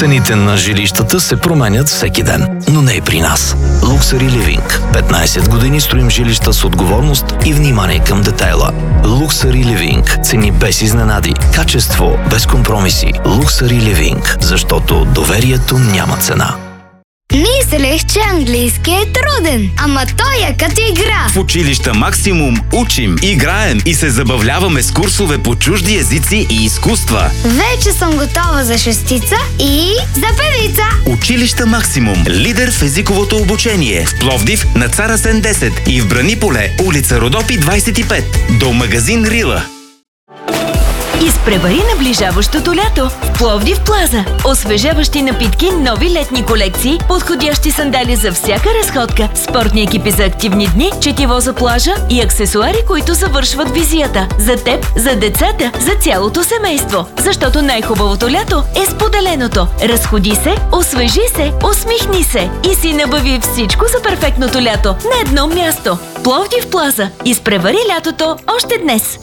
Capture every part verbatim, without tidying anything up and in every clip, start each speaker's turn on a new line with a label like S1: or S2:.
S1: Цените на жилищата се променят всеки ден, но не и при нас. Luxury Living. петнайсет години строим жилища с отговорност и внимание към детайла. Luxury Living. Цени без изненади. Качество без компромиси. Luxury Living. Защото доверието няма цена.
S2: Мислех, че английски е труден, ама той е като игра.
S3: В училища Максимум учим, играем и се забавляваме с курсове по чужди езици и изкуства.
S2: Вече съм готова за шестица и за певица.
S3: Училища Максимум. Лидер в езиковото обучение. В Пловдив на Цар Асен десет и в Браниполе, улица Родопи двайсет и пет. До магазин Рила.
S4: Изпревари наближаващото лято в Пловдив Плаза. Освежаващи напитки, нови летни колекции, подходящи сандали за всяка разходка, спортни екипи за активни дни, четиво за плажа и аксесуари, които завършват визията. За теб, за децата, за цялото семейство. Защото най-хубавото лято е споделеното. Разходи се, освежи се, усмихни се и си набави всичко за перфектното лято на едно място. Пловдив Плаза. Изпревари лятото още днес.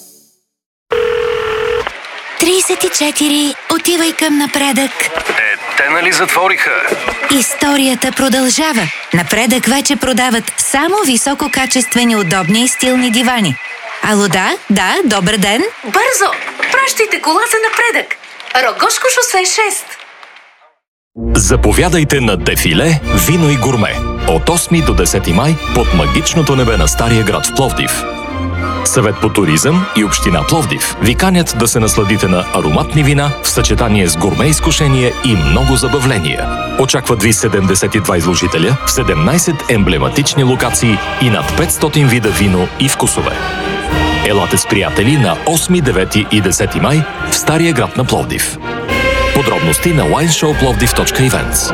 S5: трийсет и четири. Отивай към напредък.
S6: Е, те нали затвориха?
S5: Историята продължава. Напредък вече продават само висококачествени, удобни и стилни дивани. Ало, да, да, добър ден.
S7: Бързо! Пращайте кола за напредък. Рогошко шосе шест.
S8: Заповядайте на Дефиле Вино и гурме от осми до десети май под магичното небе на Стария град в Пловдив. Съвет по туризъм и община Пловдив ви канят да се насладите на ароматни вина в съчетание с гурме изкушение и много забавления. Очакват ви седемдесет и два изложителя в седемнайсет емблематични локации и над петстотин вида вино и вкусове. Елате с приятели на осми, девети и десети май в Стария град на Пловдив. Подробности на уайн шоу пловдив точка ивентс.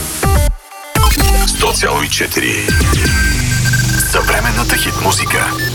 S9: сто цяло и четири. Съвременната хит музика.